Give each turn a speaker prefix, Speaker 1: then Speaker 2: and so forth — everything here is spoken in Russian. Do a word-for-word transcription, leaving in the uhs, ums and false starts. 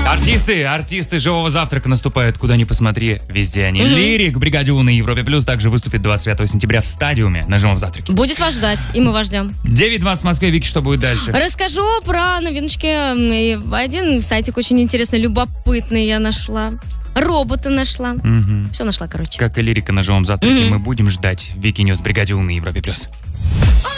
Speaker 1: Артисты, артисты живого завтрака наступают, куда ни посмотри, везде они. Mm-hmm. Лирик, Бригаде У на Европе Плюс также выступит двадцать пятого сентября в стадиуме на живом завтраке.
Speaker 2: Будет вас ждать, и мы вас ждем.
Speaker 1: девять двадцать в Москве. Вики, что будет дальше?
Speaker 2: Расскажу про новиночки. Один сайтик очень интересный, любопытный я нашла. Робота нашла.
Speaker 1: Mm-hmm.
Speaker 2: Все нашла, короче.
Speaker 1: Как и Лирика на живом завтраке, mm-hmm. мы будем ждать Вики Ньюс, Бригаде У на Европе Плюс.